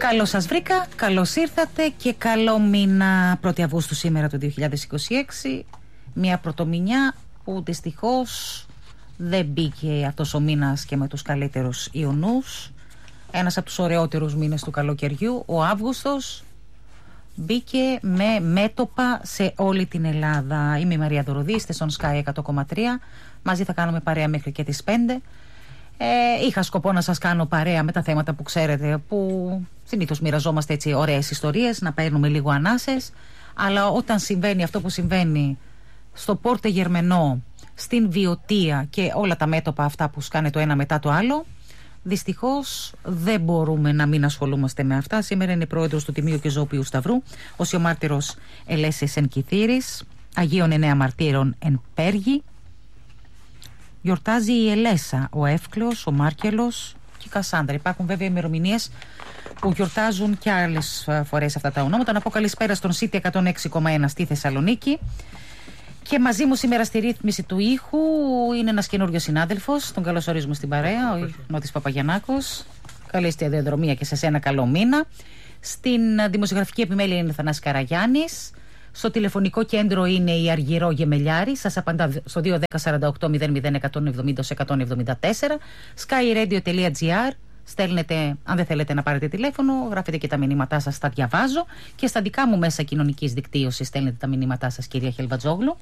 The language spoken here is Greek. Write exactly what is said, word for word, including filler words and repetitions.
Καλώς σας βρήκα, καλώς ήρθατε και καλό μήνα. πρώτη Αυγούστου σήμερα το δύο χιλιάδες είκοσι έξι. Μια πρωτομηνιά που δυστυχώς δεν μπήκε αυτός ο μήνας και με τους καλύτερους ιονούς. Ένας από τους ωραιότερους μήνες του καλοκαιριού, ο Αύγουστος, μπήκε με μέτωπα σε όλη την Ελλάδα. Είμαι η Μαρία Δωροδή, είστε στον Sky εκατό κόμμα τρία. Μαζί θα κάνουμε παρέα μέχρι και τις πέντε. Ε, είχα σκοπό να σας κάνω παρέα με τα θέματα που ξέρετε, που συνήθως μοιραζόμαστε έτσι ωραίες ιστορίες, να παίρνουμε λίγο ανάσες. Αλλά όταν συμβαίνει αυτό που συμβαίνει στο Πόρτε Γερμενό, στην Βιωτία και όλα τα μέτωπα αυτά που σκάνε το ένα μετά το άλλο, δυστυχώς δεν μπορούμε να μην ασχολούμαστε με αυτά. Σήμερα είναι πρόεδρος του Τιμίου και Ζωοποιού Σταυρού, ο Σιωμάρτυρος Ελέσης εν Κηθήρης, Αγίων Εννέα Μαρτύρων εν Πέργη. Γιορτάζει η Ελέσα, ο Εύκλεος, ο Μάρκελος και η Κασάνδρα. Υπάρχουν βέβαια ημερομηνίες που γιορτάζουν και άλλες φορές αυτά τα ονόματα. Να πω καλησπέρα στον City εκατόν έξι κόμμα ένα στη Θεσσαλονίκη. Και μαζί μου σήμερα στη ρύθμιση του ήχου είναι ένας καινούριος συνάδελφος. Τον καλωσορίζουμε στην παρέα, ο Νότης Παπαγιαννάκος. Καλή σταδιοδρομία και σε σένα, καλό μήνα. Στην δημοσιογραφική επιμέλεια είναι ο Θανάσης Καραγιάννης. Στο τηλεφωνικό κέντρο είναι η Αργυρό Γεμελιάρη. Σας απαντά στο δύο ένα μηδέν τέσσερα οκτώ μηδέν μηδέν εκατόν εβδομήντα εκατόν εβδομήντα τέσσερα. skyradio.gr. Στέλνετε, αν δεν θέλετε να πάρετε τηλέφωνο, γράφετε και τα μηνύματά σας, τα διαβάζω. Και στα δικά μου μέσα κοινωνικής δικτύωσης στέλνετε τα μηνύματά σας, κυρία Χελβατζόγλου.